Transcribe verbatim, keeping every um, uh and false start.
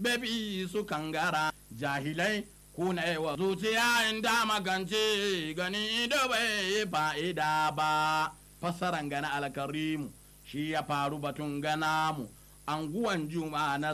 bebi su kangara jahilai kuna wa zuciya inda magance gani da bai fa'ida ba fassaran gana alkarimu shi ya faru batun gana mu anguwan juma'a na